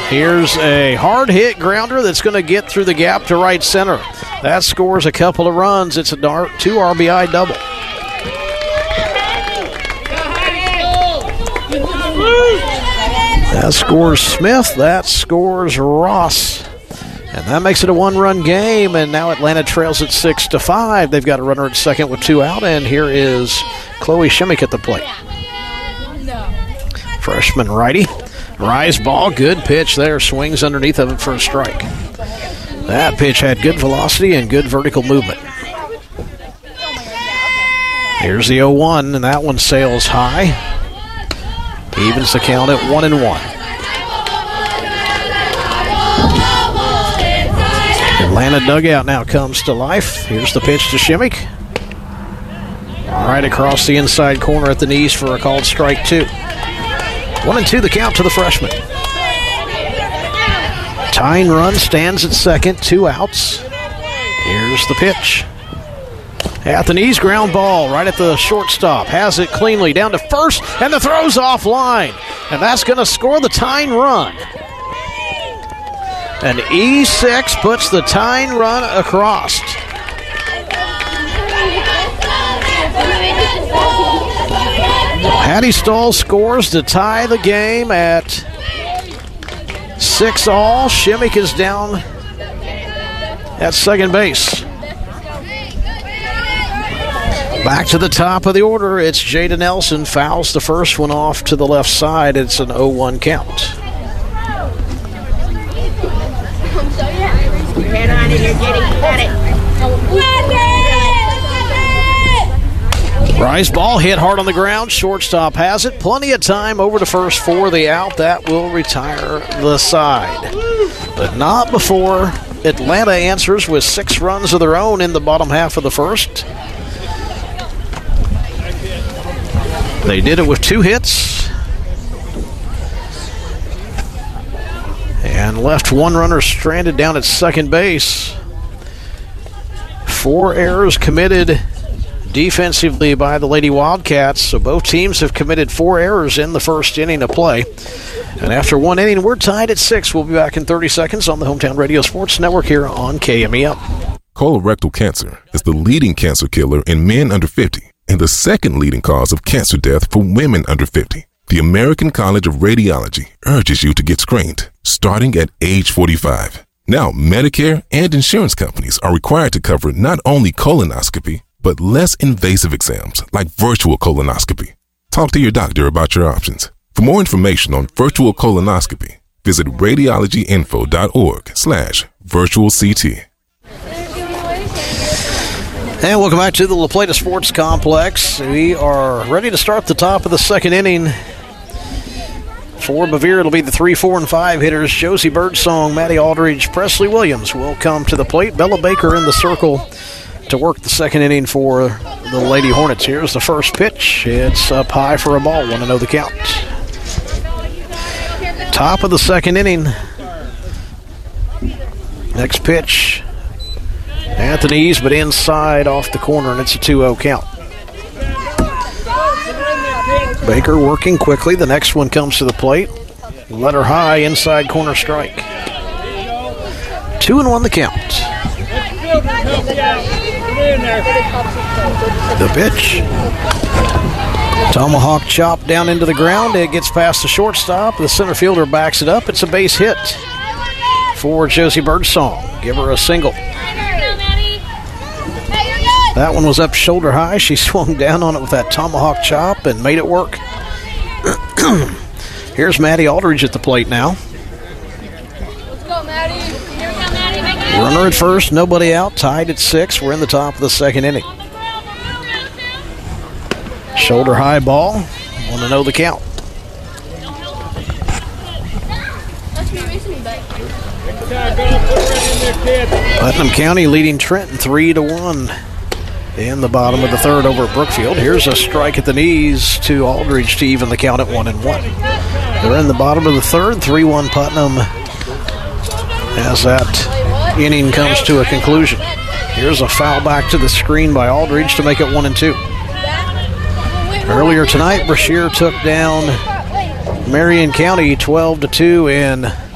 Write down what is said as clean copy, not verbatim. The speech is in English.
Here's a hard hit grounder that's going to get through the gap to right center. That scores a couple of runs. It's a 2 RBI double. That scores Smith. That scores Ross. And that makes it a 1-run game, and now Atlanta trails at 6-5. They've got a runner at second with 2 out, and here is Chloe Shimmick at the plate. Freshman righty. Rise ball, good pitch there. Swings underneath of it for a strike. That pitch had good velocity and good vertical movement. Here's the 0-1, and that one sails high. Evens the count at 1-1. Atlanta dugout now comes to life. Here's the pitch to Shimmick. Right across the inside corner at the knees for a called strike 2. 1-2 the count to the freshman. Tying run stands at second, 2 outs. Here's the pitch. At the knees, ground ball right at the shortstop. Has it cleanly down to first, and the throw's offline. And that's going to score the tying run. And E6 puts the tying run across. Hattie Stahl scores to tie the game at 6-all. Shimmick is down at second base. Back to the top of the order, it's Jada Nelson. Fouls the first one off to the left side. It's an 0-1 count. Rise ball hit hard on the ground. Shortstop has it. Plenty of time over to first for the out. That will retire the side. But not before Atlanta answers with 6 runs of their own in the bottom half of the first. They did it with 2 hits. And left 1 runner stranded down at second base. 4 errors committed defensively by the Lady Wildcats, so both teams have committed 4 errors in the first inning of play. And after 1 inning, we're tied at 6. We'll be back in 30 seconds on the Hometown Radio Sports Network here on KMEL. Colorectal cancer is the leading cancer killer in men under 50 and the second leading cause of cancer death for women under 50. The American College of Radiology urges you to get screened starting at age 45. Now, Medicare and insurance companies are required to cover not only colonoscopy, but less invasive exams like virtual colonoscopy. Talk to your doctor about your options. For more information on virtual colonoscopy, visit radiologyinfo.org/virtualct. And welcome back to the La Plata Sports Complex. We are ready to start the top of the second inning. For Bevier, it'll be the 3, 4, and 5 hitters. Josie Birdsong, Maddie Aldridge, Presley Williams will come to the plate. Bella Baker in the circle to work the second inning for the Lady Hornets. Here's the first pitch. It's up high for a ball. 1-0 the count. Top of the second inning. Next pitch. At the knees, but inside off the corner, and it's a 2-0 count. Baker working quickly. The next one comes to the plate. Let her high, inside corner strike. 2-1 the count. The pitch. Tomahawk chop down into the ground. It gets past the shortstop. The center fielder backs it up. It's a base hit for Josie Birdsong. Give her a single. That one was up shoulder high. She swung down on it with that tomahawk chop and made it work. Here's Maddie Aldridge at the plate now. Let's go, Maddie. Here we go, Maddie. Runner at first, nobody out. Tied at 6. We're in the top of the second inning. Shoulder high ball. 1-0 the count. Putnam County leading Trenton 3-1 in the bottom of the third over at Brookfield. Here's a strike at the knees to Aldridge to even the count at 1-1. They're in the bottom of the third, 3-1 Putnam as that inning comes to a conclusion. Here's a foul back to the screen by Aldridge to make it 1-2. Earlier tonight, Brashear took down Marion County 12-2 in